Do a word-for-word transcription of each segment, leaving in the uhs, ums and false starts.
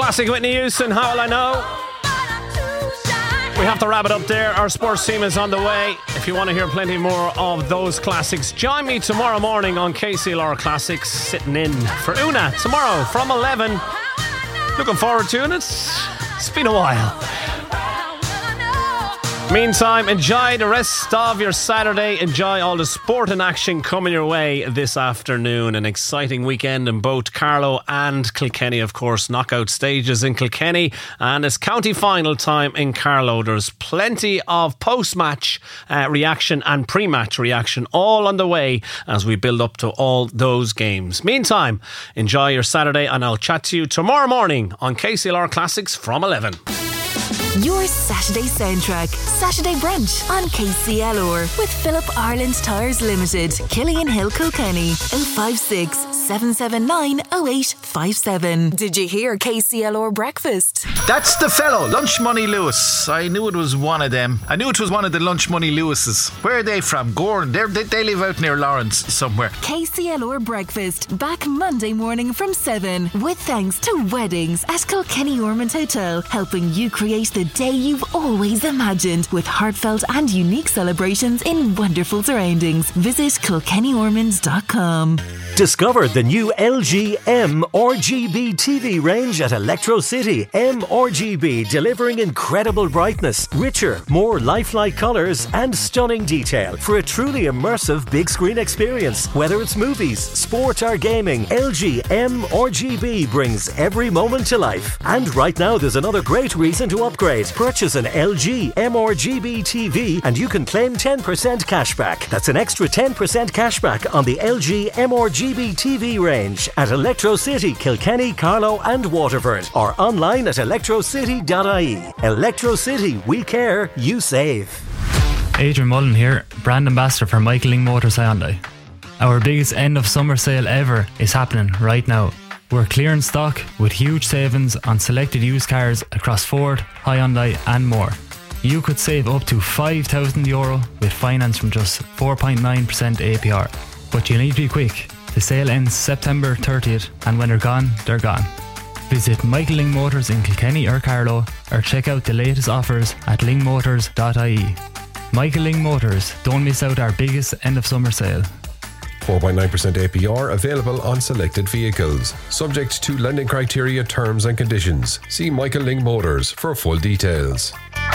Classic Whitney Houston, How Will I Know? We have to wrap it up there. Our sports team is on the way. If you want to hear plenty more of those classics, join me tomorrow morning on K C L R Classics, sitting in for Una tomorrow from eleven. Looking forward to it. It's, it's been a while. Meantime, enjoy the rest of your Saturday. Enjoy all the sport and action coming your way this afternoon. An exciting weekend in both Carlow and Kilkenny, of course. Knockout stages in Kilkenny, and it's county final time in Carlow. There's plenty of post-match uh, reaction and pre-match reaction all on the way as we build up to all those games. Meantime, enjoy your Saturday, and I'll chat to you tomorrow morning on K C L R Classics from eleven. Your Saturday soundtrack, Saturday Brunch on K C L R with Philip Ireland Tyres Limited, Killian Hill, Kilkenny, oh five six, seven seven nine, oh eight five seven. Did you hear K C L R Breakfast? That's the fellow, Lunch Money Lewis. I knew it was one of them. I knew it was one of the Lunch Money Lewises. Where are they from? Gordon. They're, they they live out near Lawrence somewhere. K C L R Breakfast, back Monday morning from seven, with thanks to Weddings at Kilkenny Ormond Hotel, helping you create the day you've always imagined with heartfelt and unique celebrations in wonderful surroundings. Visit kilkenny ormonds dot com. Discover the new L G M R G B T V range at Electro City. M R G B, delivering incredible brightness, richer, more lifelike colours and stunning detail for a truly immersive big screen experience. Whether it's movies, sport or gaming, L G M R G B brings every moment to life. And right now there's another great reason to upgrade. Purchase an L G M R G B T V and you can claim ten percent cashback. That's an extra ten percent cashback on the L G M R G B T V range at Electro City, Kilkenny, Carlow and Waterford, or online at electro city dot I E. Electro City, we care, you save. Adrian Mullen here, brand ambassador for Michael Ling Motors Hyundai. Our biggest end of summer sale ever is happening right now. We're clearing stock with huge savings on selected used cars across Ford, Hyundai and more. You could save up to five thousand euro with finance from just four point nine percent A P R. But you need to be quick. The sale ends September thirtieth and when they're gone, they're gone. Visit Michael Ling Motors in Kilkenny or Carlow or check out the latest offers at ling motors dot I E. Michael Ling Motors, don't miss out our biggest end of summer sale. four point nine percent A P R available on selected vehicles. Subject to lending criteria, terms and conditions. See Michael Ling Motors for full details.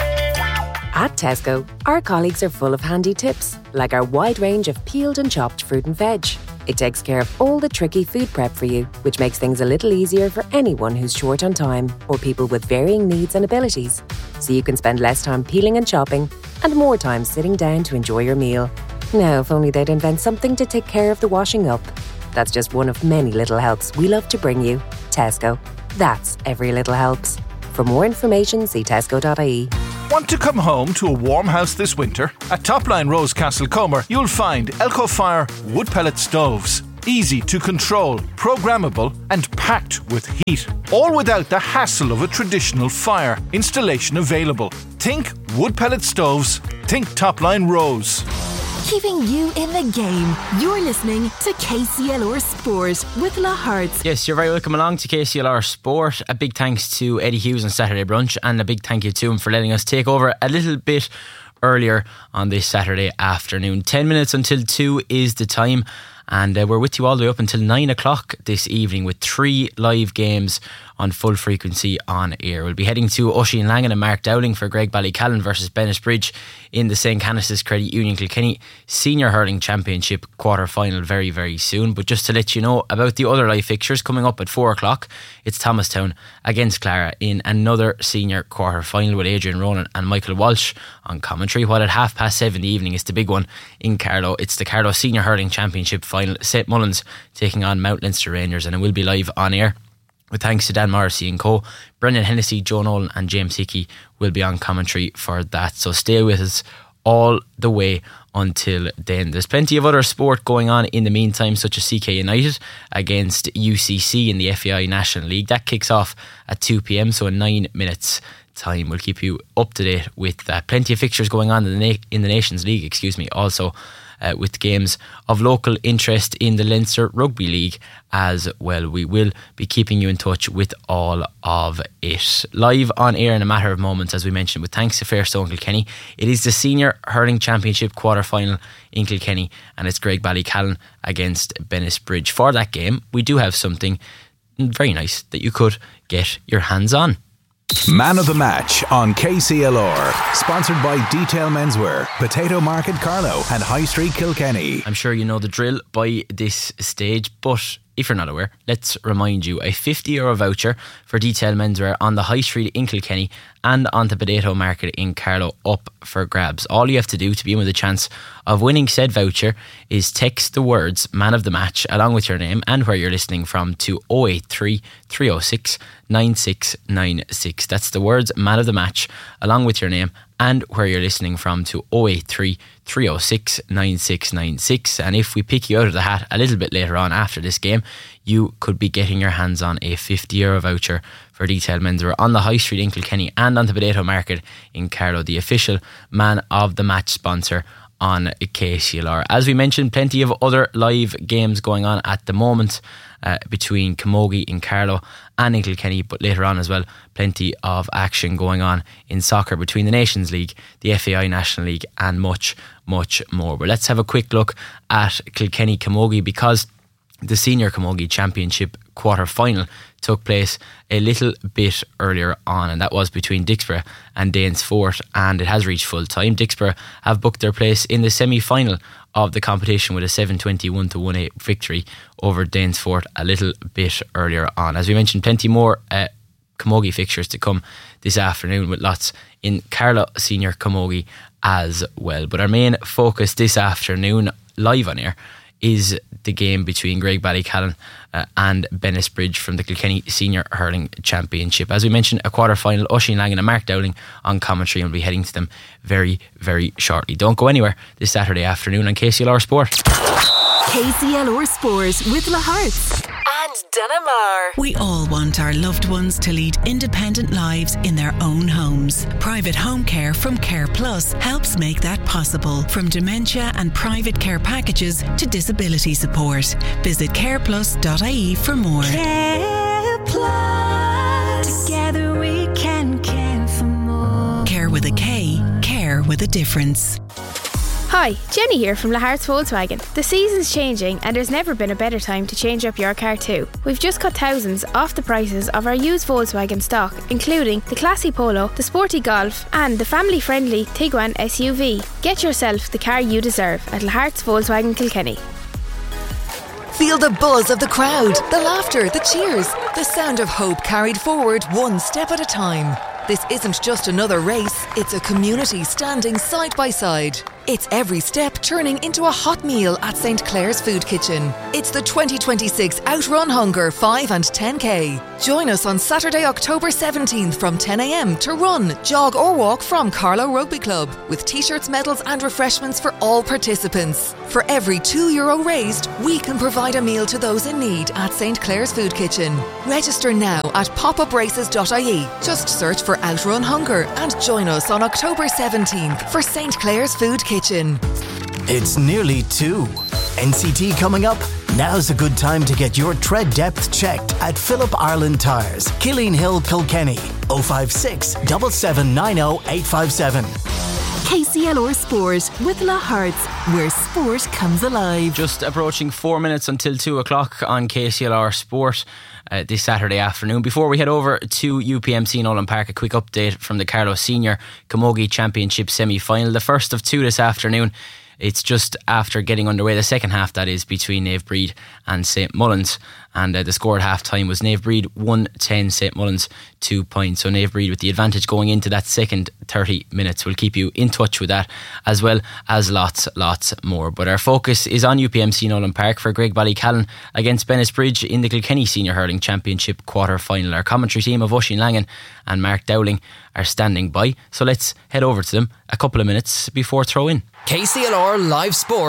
At Tesco, our colleagues are full of handy tips, like our wide range of peeled and chopped fruit and veg. It takes care of all the tricky food prep for you, which makes things a little easier for anyone who's short on time or people with varying needs and abilities. So you can spend less time peeling and chopping and more time sitting down to enjoy your meal. Now, if only they'd invent something to take care of the washing up. That's just one of many little helps we love to bring you. Tesco. That's every little helps. For more information, see tesco dot I E. Want to come home to a warm house this winter? At Topline Rose Castle Comer, you'll find Elco Fire wood pellet stoves. Easy to control, programmable and packed with heat. All without the hassle of a traditional fire. Installation available. Think wood pellet stoves. Think Topline Rose. Keeping you in the game. You're listening to K C L R Sport with La Hearts. Yes, you're very welcome along to K C L R Sport. A big thanks to Eddie Hughes on Saturday Brunch, and a big thank you to him for letting us take over a little bit earlier on this Saturday afternoon. Ten minutes until two is the time, and uh, we're with you all the way up until nine o'clock this evening with three live games on full frequency on air. We'll be heading to Oisin Langan and Mark Dowling for Greg Ballycallan versus Bennettsbridge in the Saint Canice's Credit Union Kilkenny Senior Hurling Championship quarter final very very soon. But just to let you know about the other live fixtures coming up at four o'clock, it's Thomastown against Clara in another senior quarter final with Adrian Ronan and Michael Walsh on commentary, while at half past seven in the evening is the big one in Carlow. It's the Carlow Senior Hurling Championship final, Saint Mullins taking on Mount Leinster Rangers, and it will be live on air with thanks to Dan Morrissey and co. Brendan Hennessy, Joe Nolan and James Hickey will be on commentary for that, so stay with us all the way until then. There's plenty of other sport going on in the meantime, such as C K United against U C C in the F A I National League. That kicks off at two p.m, so in nine minutes time we'll keep you up to date with uh, plenty of fixtures going on in the, Na- in the Nations League, excuse me, also uh, with games of local interest in the Leinster Rugby League as well. We will be keeping you in touch with all of it. Live on air in a matter of moments, as we mentioned, with thanks to Fairstone Kilkenny. It is the Senior Hurling Championship quarter-final in Kilkenny, and it's Graigue-Ballycallan against Bennisbridge. For that game, we do have something very nice that you could get your hands on. Man of the Match on K C L R, sponsored by Detail Menswear, Potato Market Carlow and High Street Kilkenny. I'm sure you know the drill by this stage, but if you're not aware, let's remind you, a fifty euro voucher for Detail Menswear on the High Street in Kilkenny and on the Potato Market in Carlow up for grabs. All you have to do to be in with a chance of winning said voucher is text the words Man of the Match along with your name and where you're listening from to oh eight three, three oh six, nine six nine six. That's the words Man of the Match along with your name and where you're listening from to oh eight three, three oh six, nine six nine six. And if we pick you out of the hat a little bit later on after this game, you could be getting your hands on a fifty euro voucher for Detail Menswear on the High Street in Kilkenny and on the Potato Market in Carlow, the official Man of the Match sponsor on K C L R. As we mentioned, plenty of other live games going on at the moment uh, between Camogie in Carlow and in Kilkenny, but later on as well, plenty of action going on in soccer between the Nations League, the F A I National League and much, much more. But let's have a quick look at Kilkenny Camogie, because the Senior Camogie Championship quarter-final took place a little bit earlier on, and that was between Dixborough and Danesfort, and it has reached full time. Dixborough have booked their place in the semi-final of the competition with a seven twenty-one to one eight victory over Danesfort a little bit earlier on. As we mentioned, plenty more uh, Camogie fixtures to come this afternoon, with lots in Carlow Senior Camogie as well. But our main focus this afternoon, live on air, is the game between Graigue-Ballycallan uh, and Bennisbridge from the Kilkenny Senior Hurling Championship. As we mentioned, a quarter-final, Oisin Langan and Mark Dowling on commentary, and we'll be heading to them very, very shortly. Don't go anywhere this Saturday afternoon on K C L R Sport. K C L R Sport with La Hearts and Dunamar. We all want our loved ones to lead independent lives in their own homes. Private home care from Care Plus helps make that possible. From dementia and private care packages to disability support. Visit care plus dot I E for more. Care Plus. Together we can care for more. Care with a K. Care with a difference. Hi, Jenny here from La Hearts Volkswagen. The season's changing and there's never been a better time to change up your car too. We've just cut thousands off the prices of our used Volkswagen stock, including the classy Polo, the sporty Golf and the family-friendly Tiguan S U V. Get yourself the car you deserve at La Hearts Volkswagen Kilkenny. Feel the buzz of the crowd, the laughter, the cheers, the sound of hope carried forward one step at a time. This isn't just another race, it's a community standing side by side. It's every step turning into a hot meal at Saint Clair's Food Kitchen. It's the twenty twenty-six Outrun Hunger five and ten K. Join us on Saturday, October seventeenth from ten a m to run, jog or walk from Carlow Rugby Club with t-shirts, medals and refreshments for all participants. For every two euro raised, we can provide a meal to those in need at Saint Clair's Food Kitchen. Register now at pop up races dot I E. Just search for Outrun Hunger and join us on October seventeenth for Saint Clair's Food Kitchen. It's nearly two. N C T coming up? Now's a good time to get your tread depth checked at Phillip Ireland Tyres, Killeen Hill, Kilkenny. oh five six, seven seven nine oh, eight five seven. K C L R Sport with La Hearts, where sport comes alive. Just approaching four minutes until two o'clock on K C L R Sport uh, this Saturday afternoon. Before we head over to U P M C Nolan Park, a quick update from the Carlow Senior Camogie Championship semi-final, the first of two this afternoon. It's just after getting underway, the second half that is, between Nave Breed and Saint Mullins, and uh, the score at half time was Nave Breed one ten, Saint Mullins two points. So Nave Breed with the advantage going into that second thirty minutes. We'll keep you in touch with that, as well as lots lots more. But our focus is on U P M C Nolan Park for Graigue-Ballycallan against Bennisbridge in the Kilkenny Senior Hurling Championship quarter final. Our commentary team of Oisin Langan and Mark Dowling are standing by, so let's head over to them a couple of minutes before throw in. K C L R Live Sport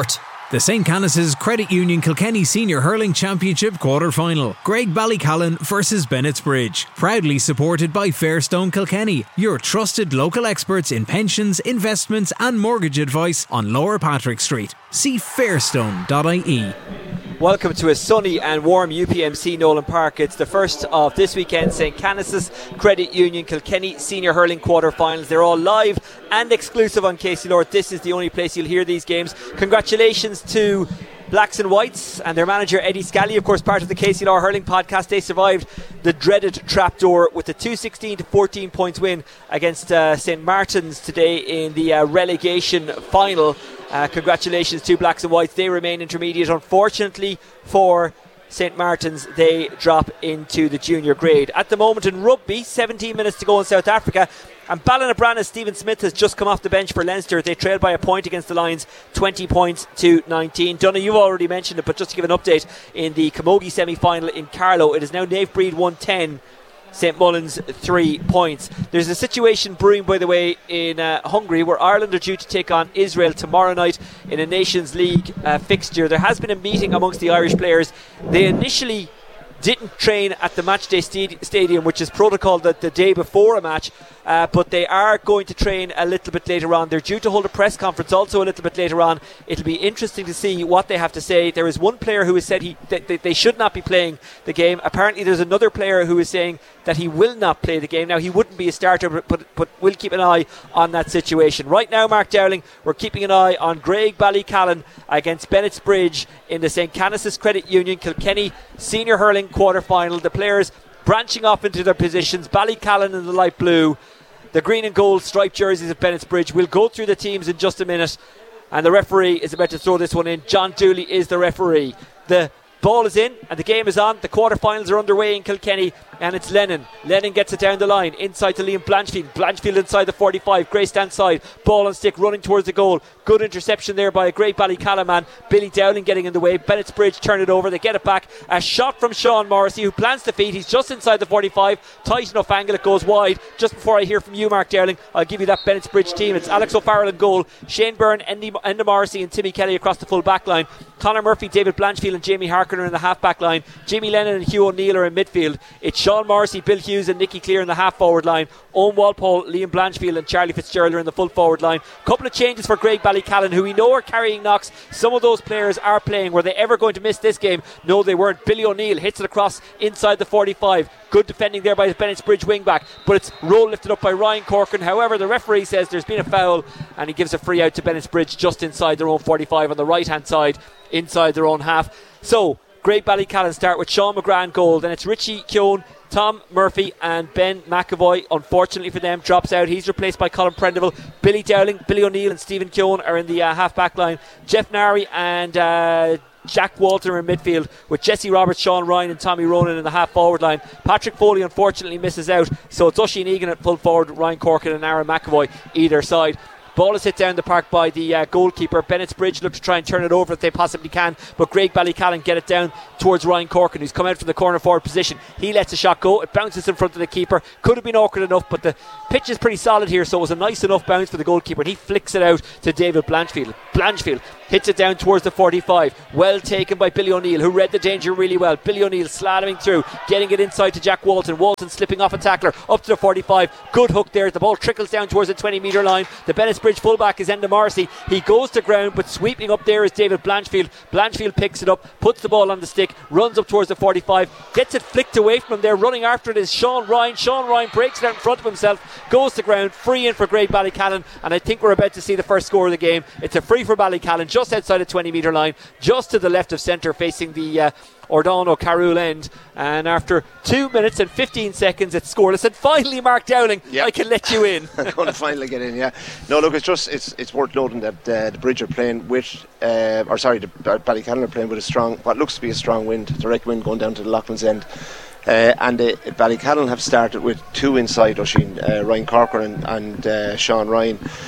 The Saint Canice's Credit Union Kilkenny Senior Hurling Championship quarter-final. Graigueballycallan versus Bennett's Bridge. Proudly supported by Fairstone Kilkenny, your trusted local experts in pensions, investments and mortgage advice on Lower Patrick Street. See fairstone dot I E. Welcome to a sunny and warm U P M C Nolan Park. It's the first of this weekend's Saint Canice's Credit Union Kilkenny Senior Hurling quarter-finals. They're all live and exclusive on K C L R. This is the only place you'll hear these games. Congratulations to Blacks and Whites and their manager Eddie Scally, of course part of the K C L R Hurling podcast. They survived the dreaded trapdoor with a two sixteen to fourteen points win against uh, Saint Martin's today in the uh, relegation final. Uh, congratulations to Blacks and Whites. They remain intermediate. Unfortunately for Saint Martin's, they drop into the junior grade. At the moment in rugby, seventeen minutes to go in South Africa, and Ballinabrana's Stephen Smith has just come off the bench for Leinster. They trailed by a point against the Lions, twenty points to nineteen. Donna, you've already mentioned it, but just to give an update, in the Camogie semi-final in Carlow, it is now Nave Breed one ten, Saint Mullins three points. There's a situation brewing, by the way, in uh, Hungary, where Ireland are due to take on Israel tomorrow night in a Nations League uh, fixture. There has been a meeting amongst the Irish players. They initially didn't train at the matchday st- stadium, which is protocol that the day before a match, uh, but they are going to train a little bit later on. They're due to hold a press conference also a little bit later on. It'll be interesting to see what they have to say. There is one player who has said he th- th- they should not be playing the game. Apparently there's another player who is saying that he will not play the game. Now, he wouldn't be a starter, but, but, but we'll keep an eye on that situation. Right now, Mark Dowling, we're keeping an eye on Graigueballycallan against Bennett's Bridge in the Saint Canice's Credit Union Kilkenny Senior Hurling quarter-final. The players branching off into their positions. Ballycallan in the light blue, the green and gold striped jerseys of Bennett's Bridge. We'll go through the teams in just a minute, and the referee is about to throw this one in. John Dooley is the referee. The ball is in and the game is on. The quarterfinals are underway in Kilkenny, and it's Lennon. Lennon gets it down the line, inside to Liam Blanchfield. Blanchfield inside the forty-five, Gray stand side, ball on stick, running towards the goal. Good interception there by a great Ballycallan man. Billy Dowling getting in the way. Bennett's Bridge turn it over, they get it back. A shot from Sean Morrissey, who plants the feet. He's just inside the forty-five, tight enough angle, it goes wide. Just before I hear from you, Mark Dowling, I'll give you that Bennett's Bridge team. It's Alex O'Farrell in goal, Shane Byrne, Enda Morrissey and Timmy Kelly across the full back line. Connor Murphy, David Blanchfield and Jamie Harkin are in the half back line. Jimmy Lennon and Hugh O'Neill are in midfield. It's Sean Morrissey, Bill Hughes and Nicky Clear in the half forward line. Owen Walpole, Liam Blanchfield and Charlie Fitzgerald are in the full forward line. Couple of changes for Graigueballycallan, who we know are carrying knocks. Some of those players are playing. Were they ever going to miss this game? No, they weren't. Billy O'Neill hits it across inside the forty-five. Good defending there by the Bennett's Bridge wing back, but it's roll lifted up by Ryan Corcoran. However, the referee says there's been a foul, and he gives a free out to Bennett's Bridge just inside their own forty-five on the right hand side, inside their own half. So Graigueballycallan start with Sean McGrath goal. Then it's Richie Keown, Tom Murphy and Ben McAvoy. Unfortunately for them, drops out. He's replaced by Colin Prendeville. Billy Dowling, Billy O'Neill and Stephen Keown are in the uh, half back line. Jeff Nari and uh, Jack Walter in midfield, with Jesse Roberts, Sean Ryan and Tommy Ronan in the half forward line. Patrick Foley unfortunately misses out, so it's Oisin Egan at full forward, Ryan Corkin and Aaron McAvoy either side. Ball is hit down the park by the uh, goalkeeper. Bennett's Bridge look to try and turn it over if they possibly can, but Graigueballycallan get it down towards Ryan Corkin, who's come out from the corner forward position. He lets a shot go. It bounces in front of the keeper. Could have been awkward enough, but the pitch is pretty solid here, so it was a nice enough bounce for the goalkeeper, and he flicks it out to David Blanchfield. Blanchfield hits it down towards the forty-five. Well taken by Billy O'Neill, who read the danger really well. Billy O'Neill slaloming through, getting it inside to Jack Walton. Walton slipping off a tackler up to the forty-five. Good hook there. The ball trickles down towards the twenty metre line. The Bennett's Bridge fullback is Enda Morrissey. He goes to ground, but sweeping up there is David Blanchfield. Blanchfield picks it up, puts the ball on the stick, runs up towards the forty-five, gets it flicked away from him there. Running after it is Sean Ryan. Sean Ryan breaks it out in front of himself, goes to ground, free in for Graigueballycallan, and I think we're about to see the first score of the game. It's a free for Ballycallan just outside the twenty metre line, just to the left of centre, facing the uh, Ordon Carroll end. And after two minutes and fifteen seconds, it's scoreless. And finally, Mark Dowling, yep. I can let you in. I'm going to finally get in, yeah. No, look, it's just it's it's worth noting that uh, the Bridge are playing with, uh, or sorry, the Ballycallan are playing with a strong, what looks to be a strong wind, direct wind going down to the Loughlin's end. Uh, and uh, Ballycallan have started with two inside Oisin, uh, Ryan Corcoran and, and uh, Sean Ryan.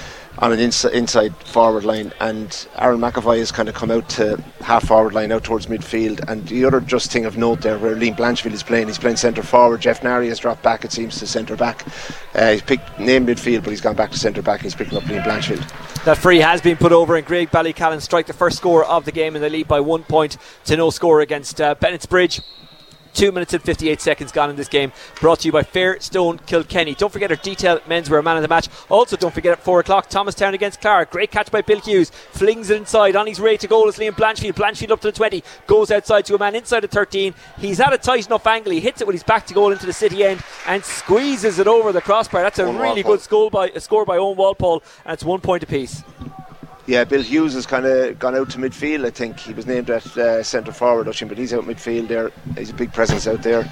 on an ins- inside forward line, and Aaron McAvoy has kind of come out to half forward line out towards midfield. And the other just thing of note there, where Liam Blanchfield is playing, he's playing centre forward. Jeff Nari has dropped back, it seems, to centre back. Uh, he's picked named midfield, but he's gone back to centre back and he's picking up Liam Blanchfield. That free has been put over, and Greg Ballycallan strike the first score of the game, and they lead by one point to no score against uh, Bennett's Two minutes and fifty-eight seconds gone in this game. Brought to you by Fairstone Kilkenny. Don't forget our detailed menswear man of the match. Also, don't forget at four o'clock, Thomastown against Clark. Great catch by Bill Hughes. Flings it inside. On his way to goal is Liam Blanchfield. Blanchfield up to the twenty. Goes outside to a man inside the thirteen. He's at a tight enough angle. He hits it with his back to goal into the city end and squeezes it over the crossbar. That's a Owen really Walpole. good score by, a score by Owen Walpole, and it's one point apiece. Yeah, Bill Hughes has kind of gone out to midfield. I think he was named at uh, centre forward, but he's out midfield there. He's a big presence out there.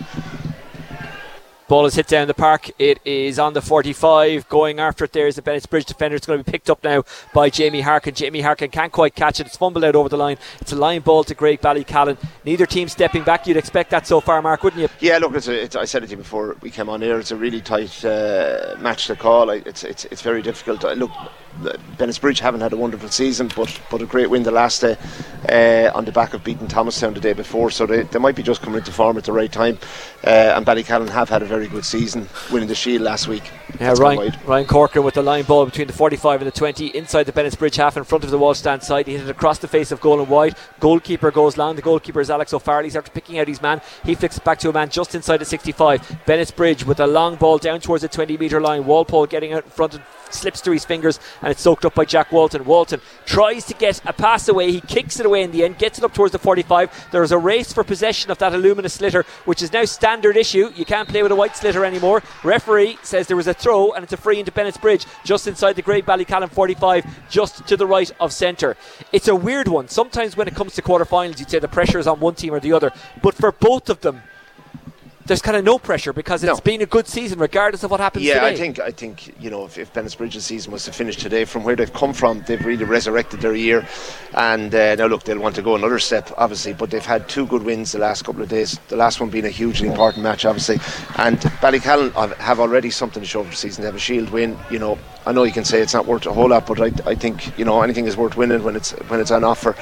Ball is hit down the park. It is on the forty-five. Going after it there is the Bennett's defender. It's going to be picked up now by Jamie Harkin. Jamie Harkin can't quite catch it. It's fumbled out over the line. It's a line ball to Greg Ballycallan. Neither team stepping back. You'd expect that so far, Mark, wouldn't you? Yeah, look, it's a, it's, I said it to you before we came on air. It's a really tight uh, match to call. It's it's it's very difficult. Uh, look, Bennett's haven't had a wonderful season, but but a great win the last day uh, on the back of beating Thomastown the day before. So they, they might be just coming into form at the right time. Uh, and Ballycallan have had a very good season, winning the Shield last week. Yeah, Ryan, Ryan Corcoran with the line ball between the forty-five and the twenty inside the Bennett's half in front of the wall stand side. He hit it across the face of goal and wide. Goalkeeper goes long. The goalkeeper is Alex O'Farrell. He's after picking out his man. He flicks it back to a man just inside the sixty-five. Bennett's with a long ball down towards the twenty metre line. Walpole getting out in front and slips through his fingers, and it's soaked up by Jack Walton. Walton tries to get a pass away. He kicks it away in the end, gets it up towards the forty-five. There's a race for possession of that aluminum slitter, which is now standard issue. You can't play with a white slitter anymore. Referee says there was a throw, and it's a free into Bennett's Bridge, just inside the Greg Ballycallan forty-five, just to the right of centre. It's a weird one. Sometimes when it comes to quarter-finals, you'd say the pressure is on one team or the other, but for both of them, there's kind of no pressure, because it's no. been a good season regardless of what happens yeah, today. I think I think you know if, if Bennett's Bridge's season was to finish today, from where they've come from, they've really resurrected their year. And uh, now look, they'll want to go another step, obviously, but they've had two good wins the last couple of days. The last one being a hugely important match, obviously. And Ballycallan have already something to show for the season. They have a Shield win. You know, I know you can say it's not worth a whole lot, but I, I think you know anything is worth winning when it's when it's on offer.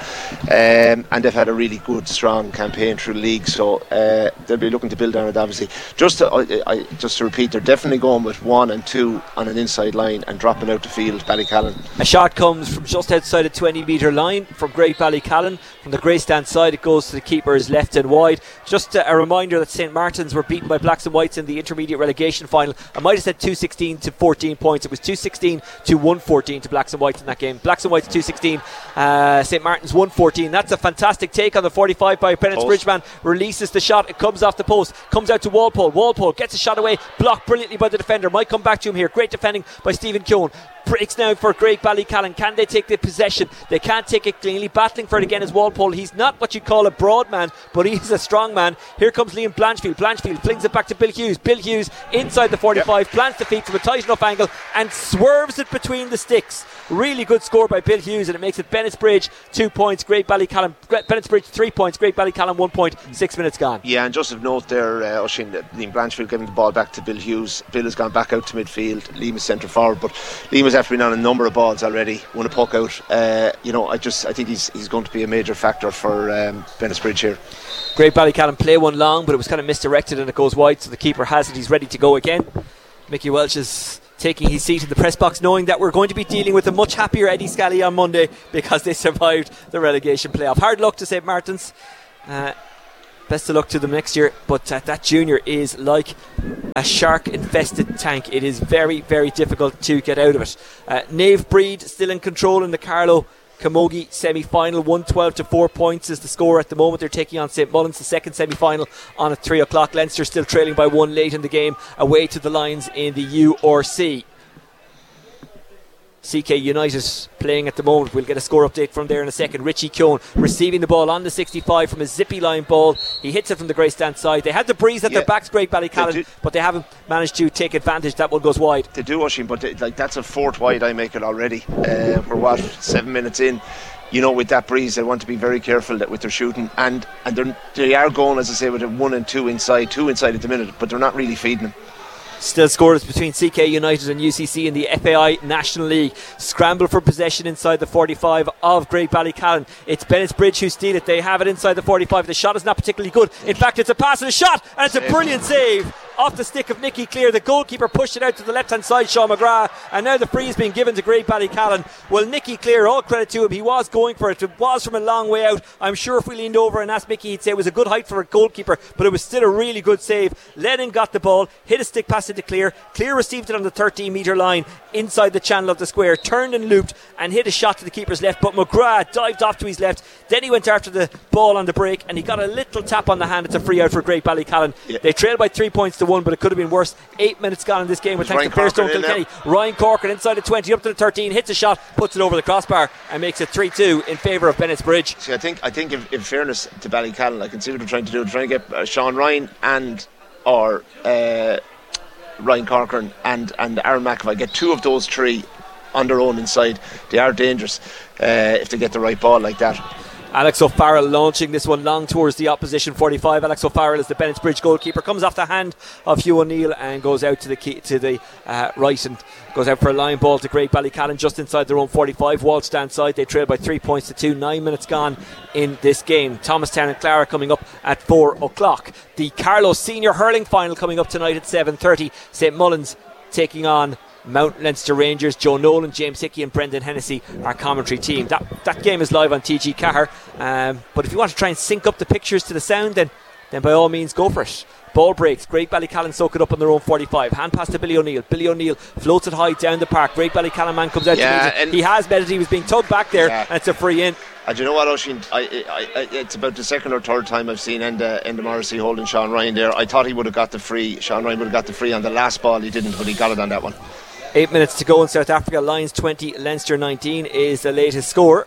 Um, and they've had a really good, strong campaign through the league, so uh, they'll be looking to build on it, obviously. Just to, I, I, just to repeat, they're definitely going with one and two on an inside line and dropping out the field, Ballycallan. A shot comes from just outside the twenty metre line from Greg Ballycallan. From the grey stand side, it goes to the keepers left and wide. Just a, a reminder that Saint Martin's were beaten by Blacks and Whites in the intermediate relegation final. I might have said two sixteen to fourteen points. It was two sixteen to one fourteen to Blacks and Whites in that game. Blacks and Whites two sixteen, uh, Saint Martin's one fourteen. That's a fantastic take on the forty-five by Bennett's Bridgeman. Releases the shot, it comes off the post, comes out to Walpole. Walpole gets a shot away, blocked brilliantly by the defender. Might come back to him here. Great defending by Stephen Keown. Breaks now for Greg Ballycallan. Can they take the possession? They can't take it cleanly. Battling for it again is Walpole. He's not what you call a broad man, but he's a strong man. Here comes Liam Blanchfield. Blanchfield flings it back to Bill Hughes. Bill Hughes inside the forty-five, yep. Plants the feet from a tight enough angle and swerves it between the sticks. Really good score by Bill Hughes, and it makes it Bennett's Bridge two points, Great Ballycallan Bennett's Bridge three points, Great Ballycallan one point. Six minutes gone. Yeah, and just of note there, uh, Oisin, Liam Blanchfield giving the ball back to Bill Hughes. Bill has gone back out to midfield. Liam is centre forward, but Liam has after been on a number of balls already. Won a puck out. Uh, you know, I just I think he's he's going to be a major factor for um, Bennett's Bridge here. Great Ballycallan play one long, but it was kind of misdirected and it goes wide, so the keeper has it. He's ready to go again. Mickey Welch is taking his seat in the press box, knowing that we're going to be dealing with a much happier Eddie Scally on Monday because they survived the relegation playoff. Hard luck to Saint Martin's. Uh, best of luck to them next year, but uh, that junior is like a shark infested tank. It is very very difficult to get out of it. uh, Nave Breed still in control in the Carlow Camogie semi-final. One twelve to four points is the score at the moment. They're taking on Saint Mullins, the second semi-final, on at three o'clock. Leinster still trailing by one late in the game, away to the Lions in the U R C. C K United playing at the moment. We'll get a score update from there in a second. Richie Keown receiving the ball on the sixty-five from a zippy line ball. He hits it from the grey stand side. They had the breeze at yeah. their backs, Great Ballycallan, they but they haven't managed to take advantage. That one goes wide. They do, Oisin, but they, like that's a fourth wide I make it already. Uh, we're what, seven minutes in. You know, with that breeze, they want to be very careful that with their shooting, and and they're, they are going, as I say, with a one and two inside, two inside at the minute, but they're not really feeding them. Still scoreless between C K United and U C C in the F A I National League. Scramble for possession inside the forty-five of Graigueballycallan. It's Bennettsbridge who steal it. They have it inside the forty-five. The shot is not particularly good. In fact, it's a pass and a shot, and it's a brilliant save off the stick of Nicky Clear. The goalkeeper pushed it out to the left hand side, Sean McGrath, and now the free is being given to Graigueballycallan. Well, Nicky Clear, all credit to him, he was going for it. It was from a long way out. I'm sure if we leaned over and asked Mickey, he'd say it was a good height for a goalkeeper, but it was still a really good save. Lennon got the ball, hit a stick pass into Clear. Clear received it on the thirteen metre line inside the channel of the square, turned and looped and hit a shot to the keeper's left, but McGrath dived off to his left. Then he went after the ball on the break and he got a little tap on the hand. It's a free out for Graigueballycallan. Yeah. They trailed by three points to one, but it could have been worse. Eight minutes gone in this game with thanks Ryan to Fairstone Kilkenny. Ryan Corcoran inside the twenty, up to the thirteen, hits a shot, puts it over the crossbar and makes it three two in favour of Bennettsbridge. See, I think I think if, in fairness to Ballycallan, I can see what they're trying to do. They're trying to get uh, Sean Ryan and or uh, Ryan Corcoran and, and Aaron McAvoy, get two of those three on their own inside. They are dangerous uh, if they get the right ball like that. Alex O'Farrell launching this one long towards the opposition forty-five. Alex O'Farrell is the Bennettsbridge goalkeeper, comes off the hand of Hugh O'Neill and goes out to the key, to the uh, right and goes out for a line ball to Graigueballycallan just inside their own forty-five. Wall stand side, they trail by three points to two. Nine minutes gone in this game. Thomastown and Clara coming up at four o'clock. The Carlow Senior Hurling Final coming up tonight at seven thirty. St Mullins taking on Mount Leinster Rangers. Joe Nolan, James Hickey and Brendan Hennessy, our commentary team. That that game is live on T G Cahir, um, but if you want to try and sync up the pictures to the sound, then then by all means go for it. Ball breaks, Graigueballycallan soak it up on their own forty-five. Hand pass to Billy O'Neill. Billy O'Neill floats it high down the park. Graigueballycallan man comes out yeah, to meet it. He has met it, he was being tugged back there, yeah. And it's a free in. And do you know what, Oisin? I, I, I, it's about the second or third time I've seen Enda, Enda Morrissey holding Sean Ryan there. I thought he would have got the free. Sean Ryan would have got the free on the last ball. He didn't, but he got it on that one. Eight minutes to go in South Africa. Lions twenty, Leinster nineteen is the latest score.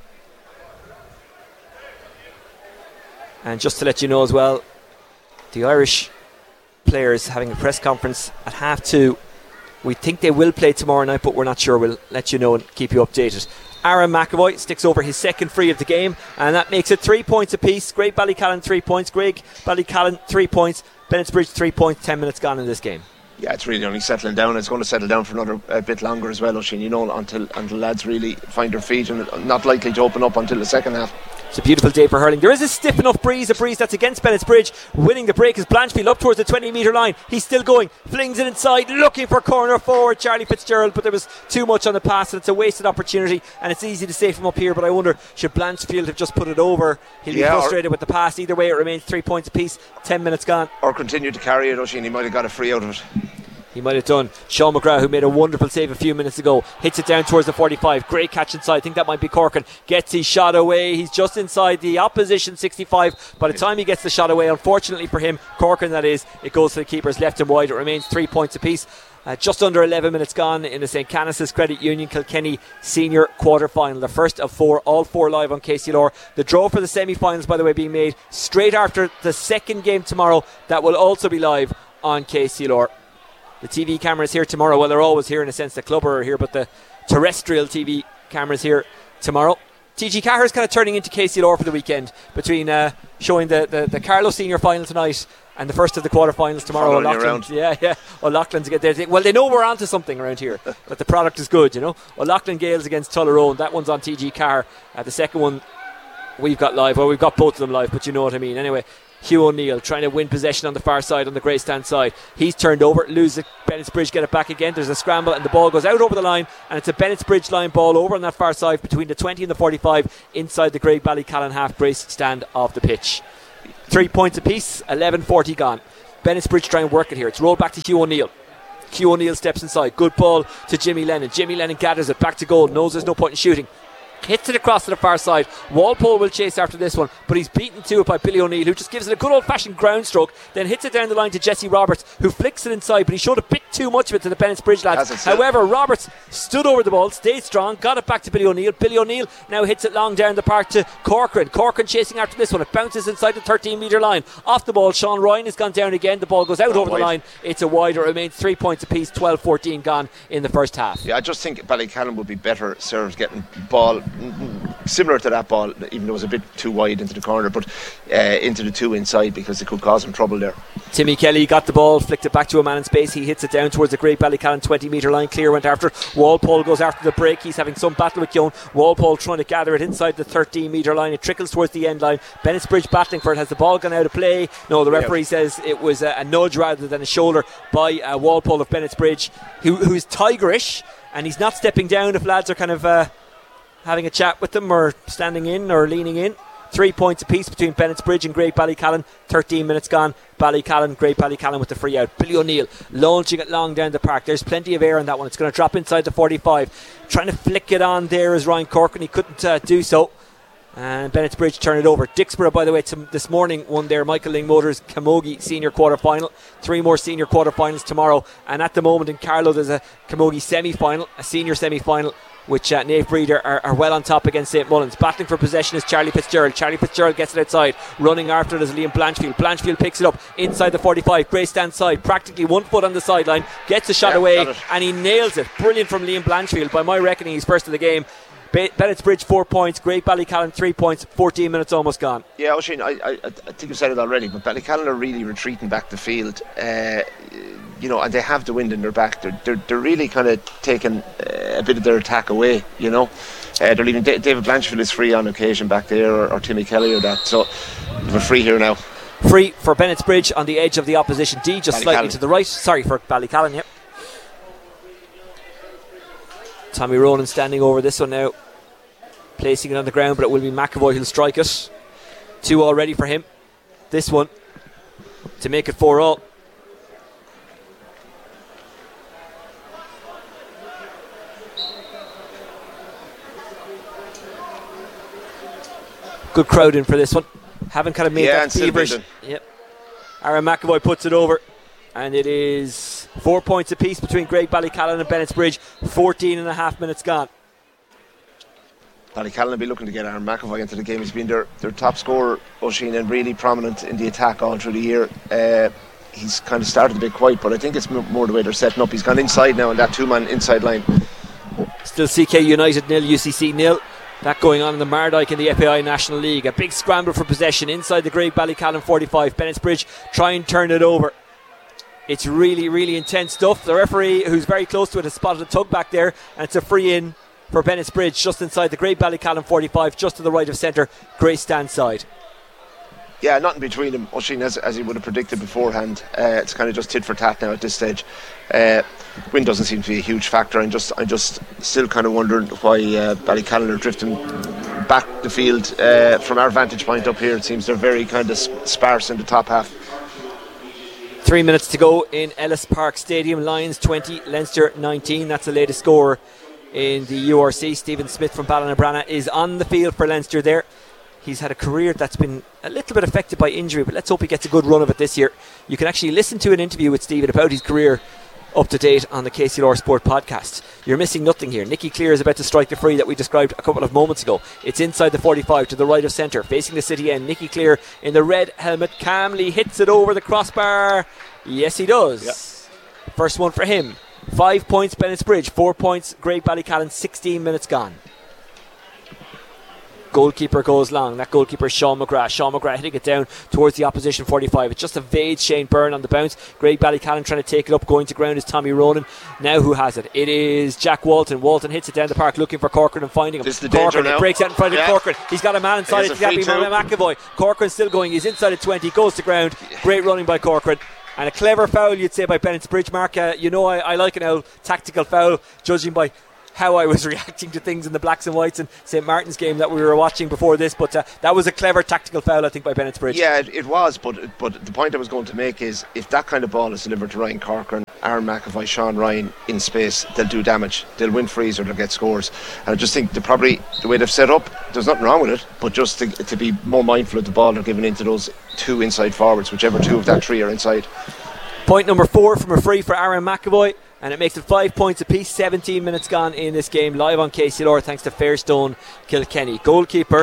And just to let you know as well, the Irish players having a press conference at half two. We think they will play tomorrow night, but we're not sure. We'll let you know and keep you updated. Aaron McAvoy sticks over his second free of the game, and that makes it three points apiece. Graigueballycallan three points, Graigueballycallan three points, Bennettsbridge three points. Ten minutes gone in this game. Yeah, it's really only settling down. It's going to settle down for another uh, bit longer as well, Oisin, you know, until until lads really find their feet, and not likely to open up until the second half. It's a beautiful day for hurling. There is a stiff enough breeze, a breeze that's against Bennettsbridge. Winning the break is Blanchfield up towards the twenty metre line. He's still going, flings it inside, looking for corner forward Charlie Fitzgerald, but there was too much on the pass and it's a wasted opportunity, and it's easy to say from up here, but I wonder, should Blanchfield have just put it over? He'll yeah, be frustrated with the pass. Either way, it remains three points apiece. Ten minutes gone. Or continue to carry it, Oisin. He might have got a free out of it. He might have done. Sean McGrath, who made a wonderful save a few minutes ago, hits it down towards the forty-five. Great catch inside. I think that might be Corcoran. Gets his shot away. He's just inside the opposition sixty-five. By the time he gets the shot away, unfortunately for him, Corcoran that is, it goes to the keepers left and wide. It remains three points apiece. Uh, just under eleven minutes gone in the Saint Canice's Credit Union Kilkenny Senior Quarter Final. The first of four, all four live on K C L R. The draw for the semi-finals, by the way, being made straight after the second game tomorrow. That will also be live on K C L R. The T V cameras here tomorrow. Well, they're always here in a sense. The club are here, but the terrestrial T V cameras here tomorrow. T G Cahir is kind of turning into K C L R for the weekend, between uh, showing the, the, the Carlow Senior Final tonight and the first of the quarterfinals tomorrow. O'Loughlin, yeah, yeah. O'Loughlin's get there. Well, they know we're onto something around here. That the product is good, you know. O'Loughlin Gales against Tullaroan. That one's on T G Cahir. Uh, the second one we've got live. Well, we've got both of them live, but you know what I mean. Anyway. Hugh O'Neill trying to win possession on the far side, on the grey stand side. He's turned over, loses it. Bennettsbridge get it back again. There's a scramble and the ball goes out over the line, and it's a Bennettsbridge line ball over on that far side between the twenty and the forty-five inside the Graigueballycallan half brace stand of the pitch. Three points apiece, eleven forty gone. Bennettsbridge try and work it here. It's rolled back to Hugh O'Neill. Hugh O'Neill steps inside. Good ball to Jimmy Lennon. Jimmy Lennon gathers it back to goal. Knows there's no point in shooting. Hits it across to the far side. Walpole will chase after this one, but he's beaten to it by Billy O'Neill, who just gives it a good old-fashioned ground stroke, then hits it down the line to Jesse Roberts, who flicks it inside, but he showed a bit too much of it to the Bennettsbridge lads. However, Roberts stood over the ball, stayed strong, got it back to Billy O'Neill. Billy O'Neill now hits it long down the park to Corcoran. Corcoran chasing after this one. It bounces inside the thirteen metre line. Off the ball, Sean Ryan has gone down again. The ball goes out oh, over wide. the line. It's a wider. It remains three points apiece. twelve fourteen gone in the first half. Yeah, I just think Ballycallan would be better served getting ball similar to that ball, even though it was a bit too wide into the corner, but uh, into the two inside, because it could cause him trouble there. Timmy Kelly got the ball, flicked it back to a man in space. He hits it down towards the Great Ballycallan twenty metre line. Clear went after it. Walpole goes after the break. He's having some battle with Keown. Walpole trying to gather it inside the thirteen metre line. It trickles towards the end line. Bennettsbridge battling for it. Has the ball gone out of play? No, the referee yeah. says it was a, a nudge rather than a shoulder by uh, Walpole of Bennettsbridge, who, who's tigerish, and he's not stepping down if lads are kind of uh, having a chat with them, or standing in or leaning in. Three points apiece between Bennettsbridge and Great Ballycallan. thirteen minutes gone. Ballycallan, Great Ballycallan with the free out. Billy O'Neill launching it long down the park. There's plenty of air on that one. It's going to drop inside the forty-five. Trying to flick it on there is Ryan Corcoran. He couldn't uh, do so. And Bennettsbridge turn it over. Dixborough, by the way, t- this morning won their Michael Ling Motors Camogie senior quarter final. Three more senior quarter finals tomorrow. And at the moment in Carlow, there's a Camogie semi final, a senior semi final, which uh, Naomh Breeder are, are well on top against Saint Mullins. Battling for possession is Charlie Fitzgerald. Charlie Fitzgerald gets it outside. Running after it is Liam Blanchfield. Blanchfield picks it up inside the forty-five. Gray stands side, practically one foot on the sideline. Gets a shot yeah, away and he nails it. Brilliant from Liam Blanchfield. By my reckoning, he's first of the game. Bennettsbridge four points, Great Ballycallan three points, fourteen minutes almost gone. Yeah, Oisin, I, I, I think you've said it already, but Ballycallan are really retreating back the field. Uh, you know, and they have the wind in their back. They're they're, they're really kind of taking uh, a bit of their attack away. You know, uh, they're leaving. D- David Blanchfield is free on occasion back there, or, or Timmy Kelly or that. So we're free here now. Free for Bennettsbridge on the edge of the opposition D, just slightly to the right. Sorry for Ballycallan. Yep. Tommy Ronan standing over this one now, placing it on the ground, but it will be McAvoy who'll strike it. Two already for him. This one to make it four all. Good crowd in for this one. Haven't kind of made yeah, that feverish. Yep. Aaron McAvoy puts it over, and it is four points apiece between Great Ballycallan and Bennettsbridge. fourteen and a half minutes gone. Ballycallan will be looking to get Aaron McAvoy into the game. He's been their, their top scorer, Oisin, and really prominent in the attack all through the year. Uh, he's kind of started a bit quiet, but I think it's more the way they're setting up. He's gone inside now in that two-man inside line. Still C K United nil, U C C nil. That going on in the Mardyke in the F A I National League. A big scramble for possession inside the Great Ballycallan forty-five. Bennettsbridge try and turn it over. It's really, really intense stuff. The referee, who's very close to it, has spotted a tug back there, and it's a free in for Bennettsbridge just inside the Great Ballycallan forty-five, just to the right of centre, Grey stand side. Yeah, nothing between them, Oisin, as, as he would have predicted beforehand. Uh, it's kind of just tit for tat now at this stage. Uh, wind doesn't seem to be a huge factor. I'm just, I'm just still kind of wondering why uh, Ballycallan are drifting back the field. Uh, from our vantage point up here, it seems they're very kind of sparse in the top half. Three minutes to go in Ellis Park Stadium. Lions twenty, Leinster nineteen. That's the latest score in the U R C. Stephen Smith from Ballinabranna is on the field for Leinster there. He's had a career that's been a little bit affected by injury, but let's hope he gets a good run of it this year. You can actually listen to an interview with Stephen about his career up to date on the K C L R Sport podcast. You're missing nothing here. Nicky Clear is about to strike the free that we described a couple of moments ago. It's inside the forty-five to the right of centre, facing the city end. Nicky Clear in the red helmet calmly hits it over the crossbar. Yes, he does. Yep. First one for him. Five points Bennettsbridge, four points Great Ballycallan, sixteen minutes gone. Goalkeeper goes long. That goalkeeper is Sean McGrath. Sean McGrath hitting it down towards the opposition forty-five. It just evades Shane Byrne on the bounce. Great Ballycallan trying to take it up. Going to ground is Tommy Ronan. Now who has it? It is Jack Walton. Walton hits it down the park looking for Corcoran and finding him. This is the Corcoran danger now. breaks out in front yeah. of Corcoran. He's got a man inside it. It's got to be McAvoy. Corcoran still going. He's inside at twenty. Goes to ground. Great running by Corcoran. And a clever foul, you'd say, by Bennettsbridge. Mark, uh, you know I, I like an old tactical foul, judging by how I was reacting to things in the blacks and whites in Saint Martin's game that we were watching before this. But uh, that was a clever tactical foul, I think, by Bennettsbridge. Yeah, it, it was. But but the point I was going to make is, if that kind of ball is delivered to Ryan Corcoran, Aaron McAvoy, Sean Ryan in space, they'll do damage. They'll win frees or they'll get scores. And I just think they probably, the way they've set up, there's nothing wrong with it, but just to, to be more mindful of the ball they're giving into those two inside forwards, whichever two of that three are inside. Point number four from a free for Aaron McAvoy, and it makes it five points apiece. seventeen minutes gone in this game, live on K C L R thanks to Fairstone Kilkenny. Goalkeeper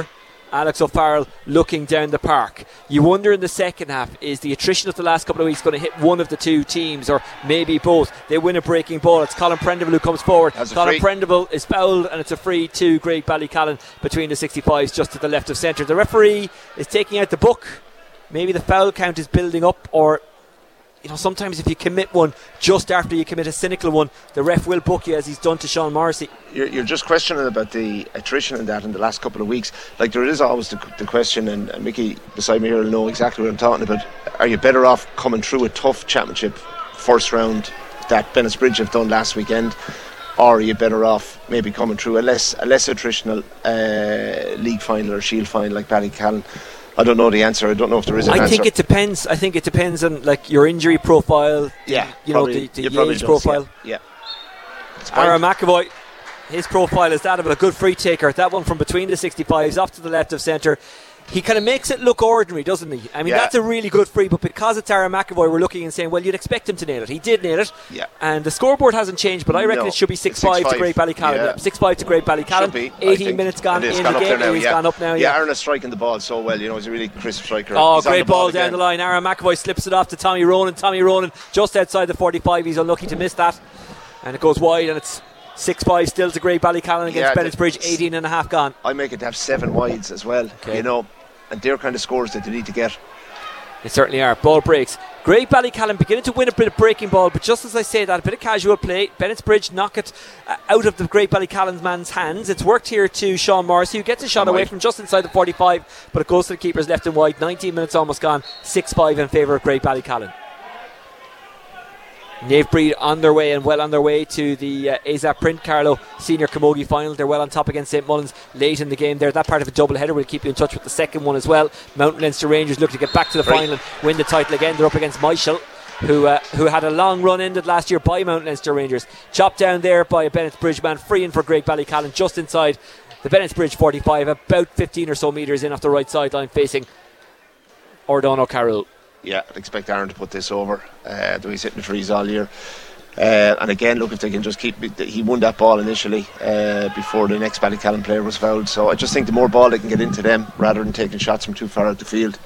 Alex O'Farrell looking down the park. You wonder in the second half, is the attrition of the last couple of weeks going to hit one of the two teams, or maybe both? They win a breaking ball. It's Colin Prendeville who comes forward. Colin Prendeville is fouled, and it's a free to Greig Ballycallan between the sixty-fives, just to the left of centre. The referee is taking out the book. Maybe the foul count is building up, or you know, sometimes if you commit one just after you commit a cynical one, the ref will book you, as he's done to Sean Morrissey. You're, you're just questioning about the attrition and that in the last couple of weeks. Like, there is always the, the question, and, and Mickey beside me here will know exactly what I'm talking about. Are you better off coming through a tough championship first round that Bennettsbridge have done last weekend, or are you better off maybe coming through a less a less attritional uh, league final or shield final like Ballycallan? I don't know the answer. I don't know if there is an I answer. think it depends. I think it depends on like your injury profile. Yeah, you probably, know the, the probably age does, profile. Yeah. yeah. Aaron McAvoy, his profile is that of a good free taker. That one from between the sixty-fives, off to the left of centre. He kind of makes it look ordinary, doesn't he? I mean, Yeah. that's a really good free, but because it's Aaron McAvoy, we're looking and saying, well, you'd expect him to nail it. He did nail it. Yeah. And the scoreboard hasn't changed, but I reckon No. it should be six five to Greig Ballycallan. Yeah. Yeah. six five to Greig Ballycallan. Should be, I eighteen think. minutes gone It in is the gone up game. there now, He's yeah. gone up now. Yeah, Yeah. Aaron is striking the ball so well. You know, he's a really crisp striker. Oh, He's on great the ball ball down again. the line. Aaron McAvoy slips it off to Tommy Ronan. Tommy Ronan just outside the forty-five. He's unlucky to miss that. And it goes wide, and it's six five still to Greig Ballycallan against Yeah, Bennettsbridge. eighteen and a half gone. I make it to have seven wides as well. Okay. You know, and they're kind of scores that they need to get. They certainly are. Ball breaks. Greig Ballycallan beginning to win a bit of breaking ball, but just as I say that, a bit of casual play. Bennettsbridge knock it uh, out of the Greig Ballycallan man's hands. It's worked here to Sean Morrissey, who gets a shot away from just inside the forty-five, but it goes to the keeper's left and wide. nineteen minutes almost gone. six five in favour of Greig Ballycallan. Nave Breed on their way and well on their way to the uh, A S A P Print Carlow Senior Camogie Final. They're well on top against Saint Mullins late in the game there. That part of a double header. We'll keep you in touch with the second one as well. Mountain Leinster Rangers look to get back to the Right. final and win the title again. They're up against Michael, who uh, who had a long run ended last year by Mountain Leinster Rangers. Chopped down there by a Bennettsbridge man, free in for Greig Ballycallan just inside the Bennettsbridge forty-five, about fifteen or so metres in off the right sideline facing Ordon O'Carroll. Yeah, I'd expect Aaron to put this over. Uh, though he's hitting the trees all year. Uh, and again, look, if they can just keep, he won that ball initially uh, before the next Ballycallan player was fouled. So I just think the more ball they can get into them, rather than taking shots from too far out the field.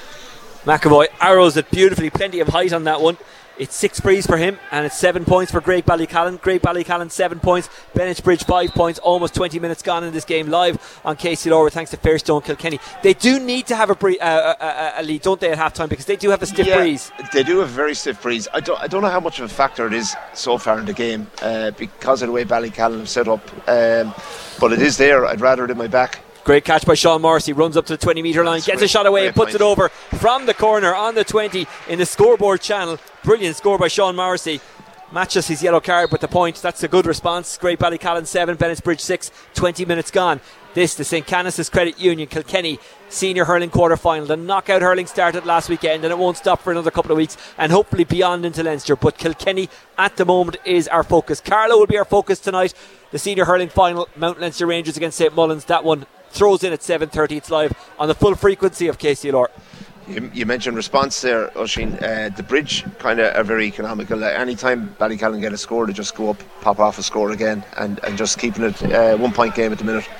McAvoy arrows it beautifully, plenty of height on that one. It's six frees for him, and it's seven points for Greig Ballycallan. Greig Ballycallan seven points, Bennettsbridge five points. Almost twenty minutes gone in this game, live on K C Lower thanks to Fairstone Kilkenny. They do need to have a, bree- uh, a, a, a lead, don't they, at half time, because they do have a stiff Yeah, breeze. They do have a very stiff breeze. I don't, I don't know how much of a factor it is so far in the game uh, because of the way Ballycallan have set up. Um, but it is there. I'd rather it in my back. Great catch by Sean Morrissey, runs up to the twenty metre line, That's gets great, a shot away great and puts point. it over from the corner on the twenty in the scoreboard channel. Brilliant score by Sean Morrissey. Matches his yellow card with the point. That's a good response. Greig Ballycallan seven, Bennettsbridge six, twenty minutes gone. This, the Saint Canice's Credit Union Kilkenny Senior Hurling Quarter Final. The knockout hurling started last weekend and it won't stop for another couple of weeks and hopefully beyond into Leinster. But Kilkenny at the moment is our focus. Carlow will be our focus tonight. The Senior Hurling Final, Mount Leinster Rangers against Saint Mullins. That one throws in at seven thirty. It's live on the full frequency of K C L R. You, you mentioned response there, Oisín. Uh, the bridge kind of are very economical. Uh, anytime Ballycallan get a score, they just go up, pop off a score again, and, and just keeping it uh, one point game at the minute.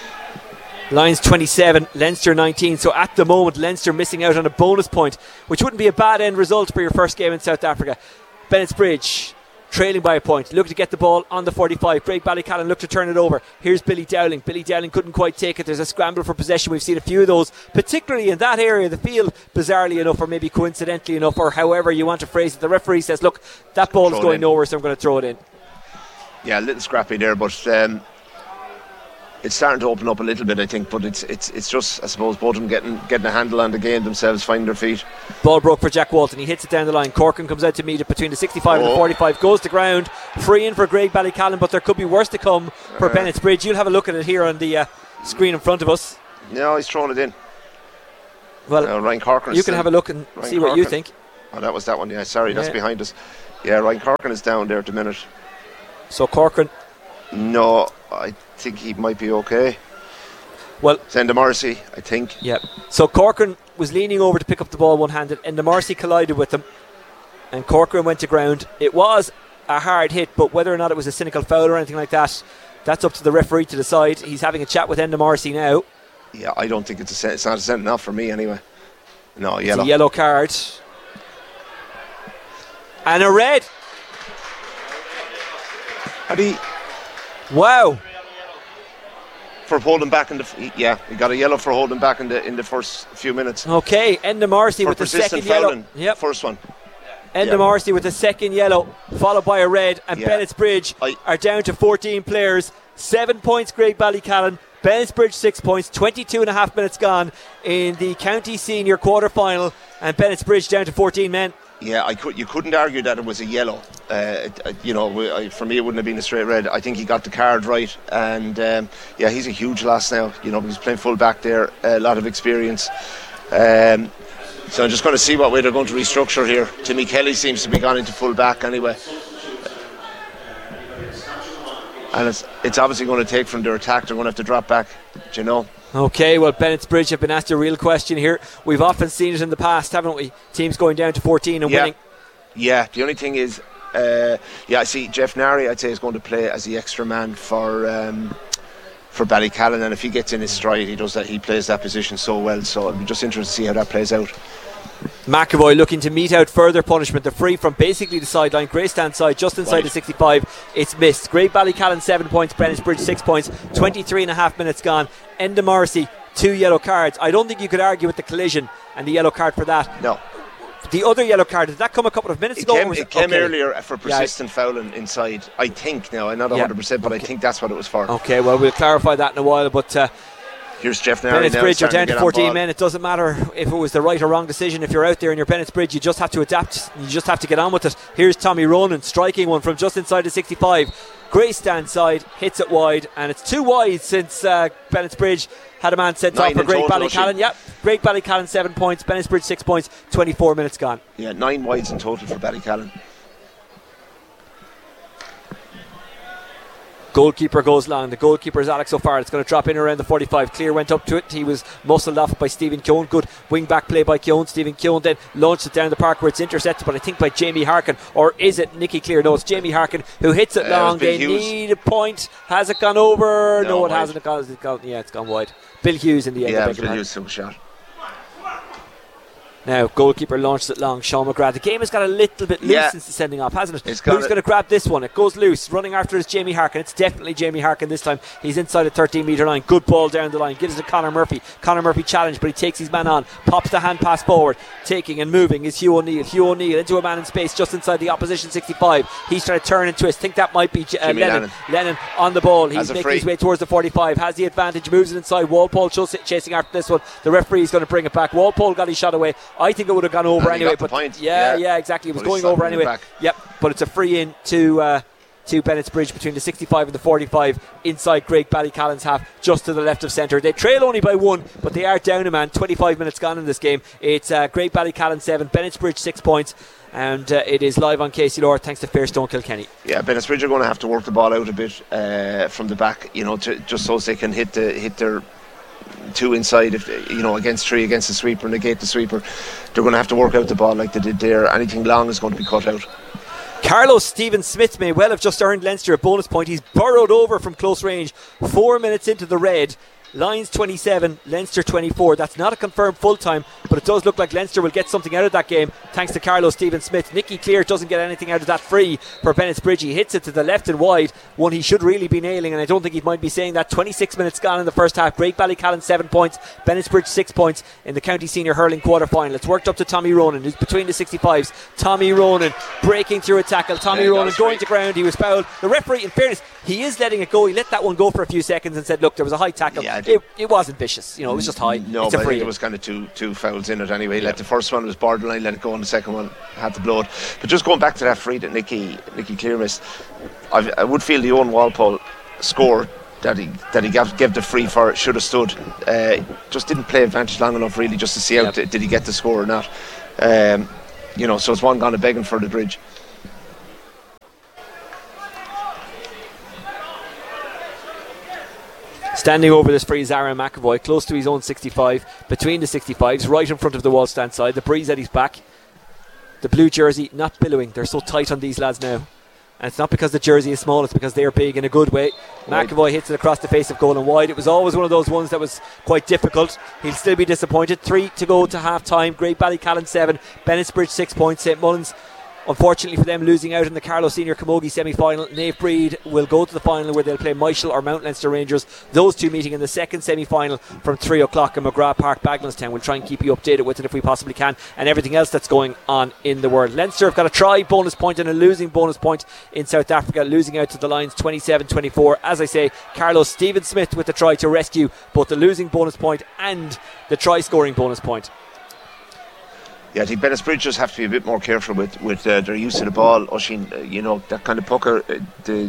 Lions twenty-seven, Leinster nineteen. So at the moment, Leinster missing out on a bonus point, which wouldn't be a bad end result for your first game in South Africa. Bennettsbridge trailing by a point, look to get the ball on the forty-five. Greig Ballycallan look to turn it over. Here's Billy Dowling. Billy Dowling couldn't quite take it. There's a scramble for possession. We've seen a few of those, particularly in that area of the field, bizarrely enough, or maybe coincidentally enough, or however you want to phrase it. The referee says, look, that ball Throw is it going in. nowhere, so I'm going to throw it in. Yeah, a little scrappy there, but um, it's starting to open up a little bit, I think. But it's it's it's just, I suppose, both of them getting getting a handle on the game themselves, finding their feet. Ball broke for Jack Walton. He hits it down the line. Corkin comes out to meet it between the sixty-five and the Oh. forty-five. Goes to ground. Free in for Greig Ballycallan, but there could be worse to come for Uh. Bennettsbridge. You'll have a look at it here on the uh, screen in front of us. No, he's throwing it in. Well, uh, Ryan Corcoran. you can have a look and see what you think. Oh, that was that one. Yeah, sorry, that's Yeah. behind us. Yeah, Ryan Corcoran is down there at the minute. So Corcoran. No, I think he might be okay. Well, send to Morrissey, I think. Yeah. So Corcoran was leaning over to pick up the ball one-handed, and the Morrissey collided with him, and Corcoran went to ground. It was a hard hit, but whether or not it was a cynical foul or anything like that, that's up to the referee to decide. He's having a chat with Enda Morrissey now. Yeah, I don't think it's a sen- it's not a sent off for me anyway. No, It's yellow. a yellow card. And a red. Had he Wow. for holding back in the f- yeah, he got a yellow for holding back in the in the first few minutes. Okay, Enda Marcy For with the persistent second yellow. fouling, Yep. first one. Enda Yeah. Marcy with the second yellow, followed by a red, and Yeah. Bennett's Bridge I- are down to fourteen players. Seven points, Great Ballycallan. Bennett's Bridge six points. twenty-two and a half minutes gone in the county senior quarter final, and Bennett's Bridge down to fourteen men. Yeah, I could. You couldn't argue that it was a yellow. Uh, it- uh, you know, we- I, for me, it wouldn't have been a straight red. I think he got the card right, and um, yeah, he's a huge loss now. You know, he's playing full back there, a lot of experience. Um, so I'm just going to see what way they're going to restructure here. Timmy Kelly seems to be gone into full back anyway, and it's it's obviously going to take from their attack. They're going to have to drop back. Do you know? Okay, well, Bennett's Bridge have been asked a real question here. We've often seen it in the past, haven't we? Teams going down to fourteen and Yeah. winning. Yeah, the only thing is, uh, yeah, I see Jeff Nari, I'd say, is going to play as the extra man for um, for Ballycallan, and if he gets in his stride, he does that. He plays that position so well. So I'm just interested to see how that plays out. McAvoy looking to mete out further punishment. The free from basically the sideline, Greystand side, just inside Right. the sixty-five. It's missed. Great Ballycallan seven points, Bennett's Bridge six points. twenty-three and a half minutes gone. Enda Marcy, two yellow cards. I don't think you could argue with the collision and the yellow card for that. No. The other yellow card, did that come a couple of minutes It ago? or came, was it came okay. earlier for Yeah. persistent fouling inside. I think now, I'm not one hundred percent, but I think that's what it was for. Okay, well, we'll clarify that in a while, but uh, Here's Jeff Nari Bennett's now Bridge are starting down to to get on fourteen ball. men. It doesn't matter if it was the right or wrong decision. If you're out there in your Bennett's Bridge, you just have to adapt. You just have to get on with it. Here's Tommy Ronan striking one from just inside the sixty-five. Greystand side hits it wide, and it's two wide since uh, Bennett's Bridge had a man sent Nine off for in Great total, Ballycallan. Oisin. Yep, Great Ballycallan seven points, Bennett's Bridge six points, twenty-four minutes gone. Yeah, nine wides in total for Ballycallan. Goalkeeper goes long. The goalkeeper is Alex O'Farrell. It's going to drop in around the forty-five. Clear went up to it. He was muscled off by Stephen Keown. Good wing back play by Keown. Stephen Keown then launched it down the park where it's intercepted, but I think by Jamie Harkin. Or is it Nicky Clear? No, it's Jamie Harkin who hits it Uh, it long. was Bill They Hughes. need a point. Has it gone over? No, No, it wide. hasn't. It gone, it's gone, yeah, it's gone wide. Bill Hughes in the end. Yeah, I it beg was your Bill pardon. Hughes took a shot. Now, goalkeeper launched it long. Sean McGrath. The game has got a little bit loose Yeah. since the sending off, hasn't it? It's got Who's it. going to grab this one? It goes loose. Running after is Jamie Harkin. It's definitely Jamie Harkin this time. He's inside the thirteen metre line. Good ball down the line. Gives it to Conor Murphy. Conor Murphy challenged, but he takes his man on. Pops the hand pass forward. Taking and moving is Hugh O'Neill. Hugh O'Neill into a man in space just inside the opposition sixty-five. He's trying to turn and twist. Think that might be uh, Jimmy Lennon. Lennon. Lennon on the ball. He's Has a making free. his way towards the forty-five. Has the advantage. Moves it inside. Walpole ch- chasing after this one. The referee is going to bring it back. Walpole got his shot away. I think it would have gone over And he anyway. got the But point. yeah, Yeah. yeah, exactly. It was But he's going over slapping it anyway. back. Yep, but it's a free in to uh, to Bennett's Bridge between the sixty-five and the forty-five inside Great Ballycallan's half, just to the left of centre. They trail only by one, but they are down a man. twenty-five minutes gone in this game. It's uh, Great Ballycallan seven, Bennett's Bridge six points, and uh, it is live on K C Lord thanks to Fairstone Kilkenny. Yeah, Bennett's Bridge are going to have to work the ball out a bit uh, from the back, you know, to, just so they can hit the hit their two inside, if you know, against three against the sweeper, negate the sweeper. They're going to have to work out the ball like they did there. Anything long is going to be cut out. Carlos Stephen Smith may well have just earned Leinster a bonus point. He's burrowed over from close range. Four minutes into the red. Lions twenty-seven, Leinster twenty-four. That's not a confirmed full time, but it does look like Leinster will get something out of that game thanks to Carlos Stephen Smith. Nicky Clear doesn't get anything out of that free for Bennett's Bridge. He hits it to the left and wide, one he should really be nailing, and I don't think he might be saying that. twenty-six minutes gone in the first half. Great Ballycallan seven points, Bennett's Bridge six points in the county senior hurling quarter final. It's worked up to Tommy Ronan, who's between the sixty-fives. Tommy Ronan breaking through a tackle. Tommy Yeah, Ronan that's going right. to ground. He was fouled. The referee, in fairness, he is letting it go. He let that one go for a few seconds and said, look, there was a high tackle. Yeah, I it, think- it wasn't vicious, you know, it was just high. No, it's a but I free think in. there was kind of two two fouls in it anyway. Let the first one was borderline, let it go, and the second one had to blow it. But just going back to that free that Nicky Nicky Clear missed, I've, I would feel the Owen Walpole score that he that he gave, gave the free for should have stood. Uh, just didn't play advantage long enough really just to see out Yep. did he get the score or not. Um, you know, so it's one gone a begging for the Bridge. Standing over this free is Aaron McAvoy, close to his own sixty-five, between the sixty-fives, right in front of the wall stand side. The breeze at his back. The blue jersey not billowing. They're so tight on these lads now. And it's not because the jersey is small, it's because they're big in a good way. McAvoy hits it across the face of goal and wide. It was always one of those ones that was quite difficult. He'll still be disappointed. Three to go to half time. Great Ballycallan seven, Bennettsbridge six points. St Mullins, unfortunately for them, losing out in the Carlow Senior Camogie semi-final. Naomh Breed will go to the final where they'll play Michael or Mount Leinster Rangers. Those two meeting in the second semi-final from three o'clock in McGrath Park, Bagenalstown. We'll try and keep you updated with it if we possibly can, and everything else that's going on in the world. Leinster have got a try bonus point and a losing bonus point in South Africa, losing out to the Lions twenty-seven twenty-four. As I say, Carlos Stephen Smith with the try to rescue both the losing bonus point and the try scoring bonus point. Yeah, I think Bennettsbridge just have to be a bit more careful with, with uh, their use of the ball. Oisín, uh, you know, that kind of puck out, uh, the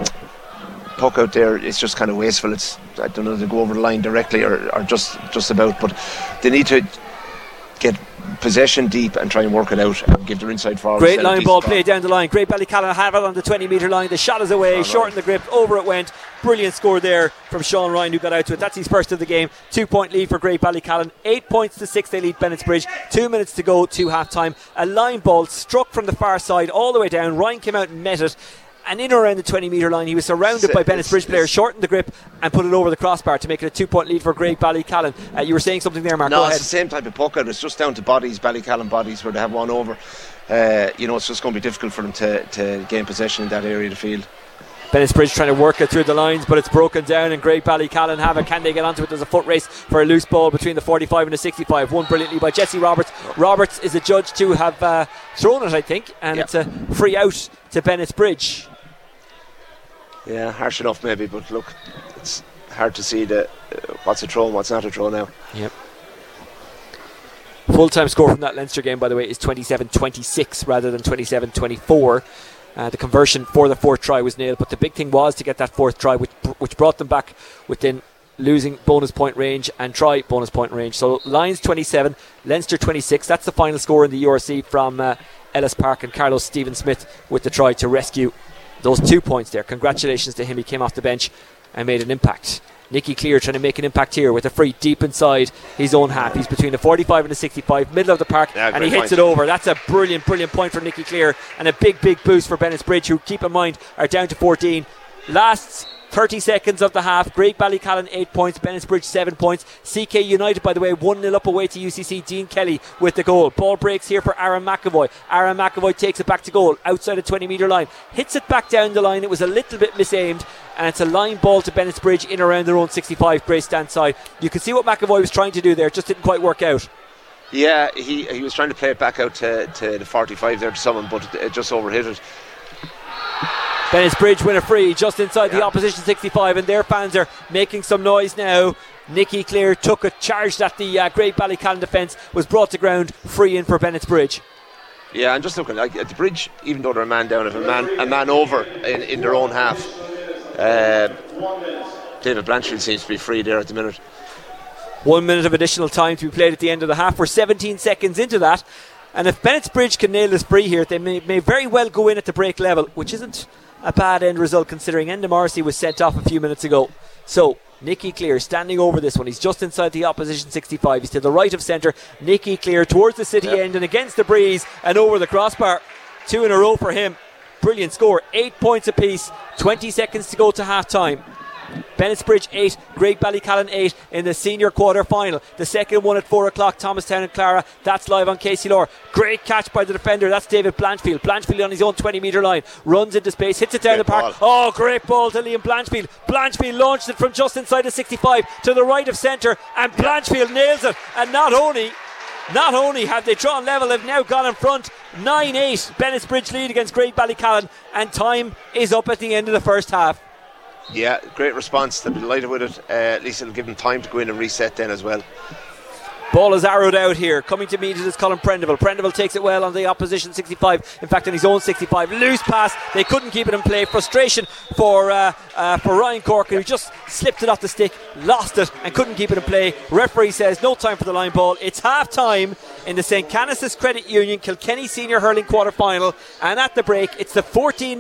puck out there, it's just kind of wasteful. It's, I don't know, they go over the line directly or, or just, just about, but they need to get possession deep and try and work it out and give their inside forward. Great line ball play down the line. Great Ballycallan have it on the twenty metre line. The shot is away, shortened the grip, over it went. Brilliant score there from Sean Ryan, who got out to it. That's his first of the game. Two point lead for Great Ballycallan. Eight points to six they lead Bennettsbridge. Two minutes to go to half time. A line ball struck from the far side all the way down. Ryan came out and met it, and in around the twenty metre line he was surrounded by Bennettsbridge players, shortened the grip and put it over the crossbar to make it a two point lead for Great Ballycallan. Uh, you were saying something there, Mark. No, Go it's ahead. the same type of puck out. It's just down to bodies, Ballycallan bodies, where they have one over. Uh, you know, it's just going to be difficult for them to, to gain possession in that area of the field. Bennettsbridge trying to work it through the lines, but it's broken down, and Great Ballycallan have it. Can they get onto it? There's a foot race for a loose ball between the forty-five and the sixty-five. Won brilliantly by Jesse Roberts. Roberts is adjudged to have uh, thrown it, I think, and yep. It's a free out to Bennettsbridge. Yeah, harsh enough maybe, but look, it's hard to see the, uh, what's a throw and what's not a throw now. Yep. Full-time score from that Leinster game, by the way, is twenty-seven twenty-six rather than twenty-seven twenty-four. Uh, the conversion for the fourth try was nailed, but the big thing was to get that fourth try, which, which brought them back within losing bonus point range and try bonus point range. So Lions twenty-seven, Leinster twenty-six. That's the final score in the U R C from uh, Ellis Park, and Carlos Stephen Smith with the try to rescue those two points there. Congratulations to him. He came off the bench and made an impact. Nicky Clear trying to make an impact here with a free deep inside his own half. He's between the forty-five and the sixty-five, middle of the park, yeah, and he hits point. it over. That's a brilliant, brilliant point from Nicky Clear, and a big, big boost for Bennettsbridge, who, keep in mind, are down to fourteen. Last thirty seconds of the half. Great Ballycallan eight points, Bennettsbridge seven points. C K United, by the way, one nil up away to U C C. Dean Kelly with the goal. Ball breaks here for Aaron McAvoy. Aaron McAvoy takes it back to goal outside the twenty metre line, hits it back down the line. It was a little bit misaimed, and it's a line ball to Bennettsbridge in around their own sixty-five, Grey stand side. You can see what McAvoy was trying to do there, it just didn't quite work out. Yeah, he he was trying to play it back out to, to the forty-five there to someone, but it just overhit it. Bennettsbridge win a free just inside yeah. the opposition sixty-five, and their fans are making some noise now. Nicky Clear took a charge at the uh, Great Ballycallan defence, was brought to ground, free in for Bennettsbridge. Yeah, I'm just looking like at the Bridge, even though they're a man down, if a man a man over in, in their own half. Uh, David Blanchfield seems to be free there at the minute. One minute of additional time to be played at the end of the half. We're seventeen seconds into that, and if Bennettsbridge can nail this free here, they may, may very well go in at the break level, which isn't a bad end result considering Enda Morrissey was sent off a few minutes ago. So Nicky Clear standing over this one. He's just inside the opposition sixty-five. He's to the right of centre. Nicky Clear towards the city yep. end and against the breeze and over the crossbar. Two in a row for him. Brilliant score. Eight points apiece. twenty seconds to go to half time. Bennettsbridge eight, Great Ballycallan eight in the senior quarter final. The second one at four o'clock, Thomastown and Clara. That's live on K C L R. Great catch by the defender. That's David Blanchfield. Blanchfield on his own twenty metre line, runs into space, hits it down great the park. Ball. Oh, great ball to Liam Blanchfield. Blanchfield launched it from just inside the sixty-five to the right of centre, and Blanchfield nails it. And not only Not only have they drawn level, they've now gone in front. nine eight Bennettsbridge lead against Great Ballycallan, and time is up at the end of the first half. Yeah, great response. They'll be delighted with it. Uh, at least it'll give them time to go in and reset then as well. Ball is arrowed out here. Coming to meet it is Colin Prendeville. Prendeville takes it well on the opposition sixty-five. In fact, on his own sixty-five. Loose pass. They couldn't keep it in play. Frustration for uh, uh, for Ryan Corkin, who just slipped it off the stick, lost it, and couldn't keep it in play. Referee says no time for the line ball. It's half time in the Saint Canice's Credit Union Kilkenny Senior Hurling quarter final. And at the break, it's the fourteen